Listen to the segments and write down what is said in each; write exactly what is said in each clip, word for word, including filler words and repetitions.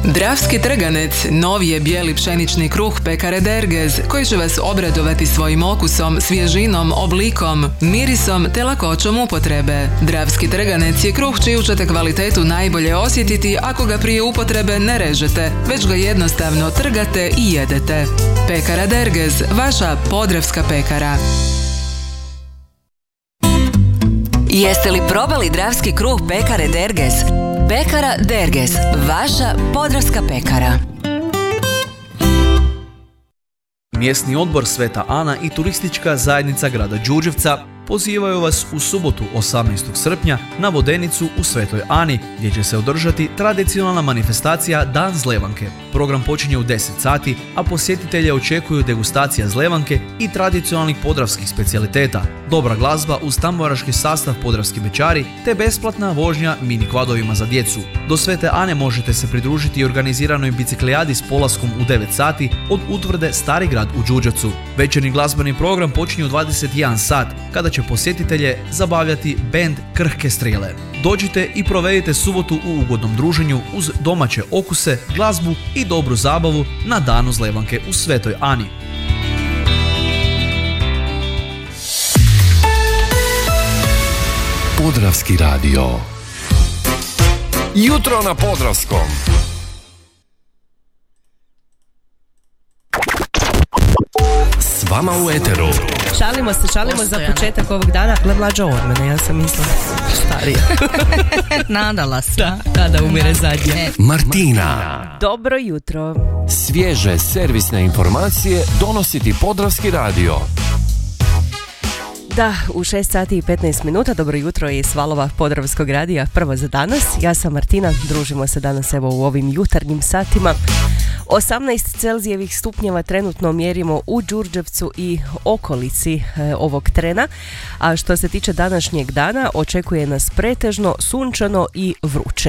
Dravski trganec, novi je bijeli pšenični kruh pekare Dergez, koji će vas obradovati svojim okusom, svježinom, oblikom, mirisom te lakoćom upotrebe. Dravski trganec je kruh čiju ćete kvalitetu najbolje osjetiti ako ga prije upotrebe ne režete, već ga jednostavno trgate i jedete. Pekara Dergez, vaša podravska pekara. Jeste li probali dravski kruh pekare Dergez? Pekara Dergez, vaša podravska pekara. Mjesni odbor Sveta Ana i turistička zajednica grada Đurđevca pozivaju vas u subotu osamnaestog srpnja na vodenicu u Svetoj Ani, gdje će se održati tradicionalna manifestacija Dan zlevanke. Program počinje u deset sati, a posjetitelje očekuju degustacija zlevanke i tradicionalnih podravskih specijaliteta, dobra glazba uz tamburaški sastav Podravski bećari te besplatna vožnja mini kvadovima za djecu. Do Svete Ane možete se pridružiti organiziranoj biciklijadi s polaskom u devet sati od utvrde Stari grad u Đurđevcu. Večernji glazbeni program počinje u dvadeset jedan sat, kada će posjetitelje zabavljati bend Krhke strijele. Dođite i provedite subotu u ugodnom druženju uz domaće okuse, glazbu i dobru zabavu na Danu zlevanke u Svetoj Ani. Podravski radio. Jutro na Podravskom. S vama u eteru. Šalimo se, šalimo Postojano. Za početak ovog dana. Gle, mlađa od mene, ja sam mislila starija. Nadala se. Da, kada umire zadnje. Martina. Dobro jutro. Svježe servisne informacije donosi ti Podravski radio. Da, u šest sati i petnaest minuta, dobro jutro iz valova Podravskog radija, prvo za danas. Ja sam Martina, družimo se danas evo u ovim jutarnjim satima. osamnaest Celzijevih stupnjeva trenutno mjerimo u Đurđevcu i okolici e, ovog trena, a što se tiče današnjeg dana očekuje nas pretežno, sunčano i vruće.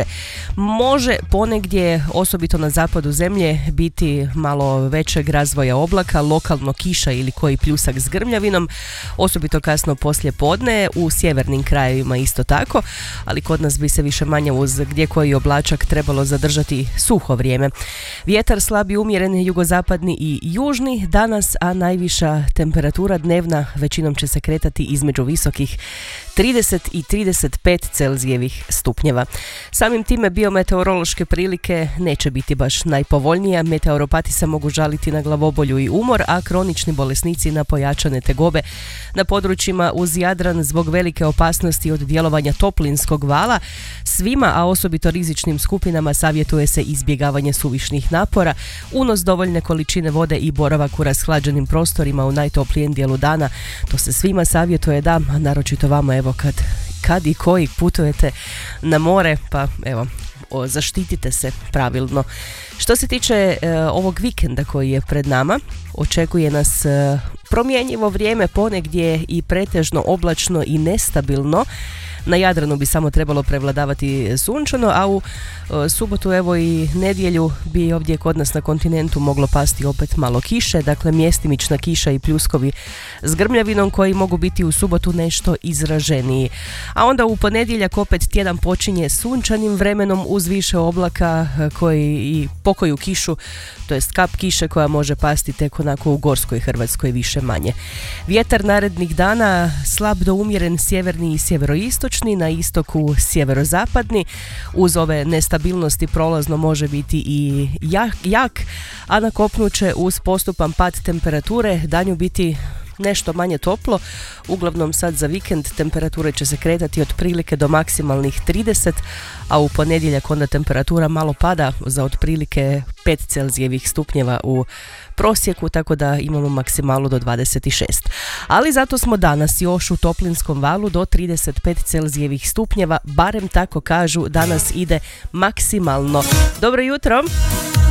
Može ponegdje, osobito na zapadu zemlje, biti malo većeg razvoja oblaka, lokalno kiša ili koji pljusak s grmljavinom, osobito kasno poslije podne, u sjevernim krajevima isto tako, ali kod nas bi se više manje uz gdje koji oblačak trebalo zadržati suho vrijeme. Vjetar slabi umjeren jugozapadni i južni danas, a najviša temperatura dnevna većinom će se kretati između visokih trideset i trideset pet Celzijevih stupnjeva. Samim time biometeorološke prilike neće biti baš najpovoljnije. Meteoropati se mogu žaliti na glavobolju i umor, a kronični bolesnici na pojačane tegobe. Na područjima uz Jadran zbog velike opasnosti od djelovanja toplinskog vala svima, a osobito rizičnim skupinama, savjetuje se izbjegavanje suvišnih napora, unos dovoljne količine vode i boravak u rashlađenim prostorima u najtoplijem dijelu dana. To se svima savjetuje, da, naročito vama evo kad, kad i koji putujete na more, pa evo, o, zaštitite se pravilno. Što se tiče e, ovog vikenda koji je pred nama, očekuje nas e, promjenjivo vrijeme, ponegdje i pretežno oblačno i nestabilno. Na Jadranu bi samo trebalo prevladavati sunčano, a u e, subotu evo i nedjelju bi ovdje kod nas na kontinentu moglo pasti opet malo kiše, dakle mjestimična kiša i pljuskovi s grmljavinom koji mogu biti u subotu nešto izraženiji. A onda u ponedjeljak opet tjedan počinje sunčanim vremenom uz više oblaka koji i pokoju kišu, to jest kap kiše koja može pasti tek onako u gorskoj Hrvatskoj više manje. Vjetar narednih dana slab do umjeren sjeverni i sjeveroistočni, na istoku sjeverozapadni. Uz ove nestabilnosti prolazno može biti i jak, jak a na kopnu će uz postupan pad temperature danju biti nešto manje toplo. Uglavnom sad za vikend temperature će se kretati otprilike do maksimalnih trideset, a u ponedjeljak onda temperatura malo pada za otprilike pet Celzijevih stupnjeva u prosjeku, tako da imamo maksimalu do dvadeset šest. Ali zato smo danas još u toplinskom valu do trideset pet Celzijevih stupnjeva, barem tako kažu, danas ide maksimalno. Dobro jutro!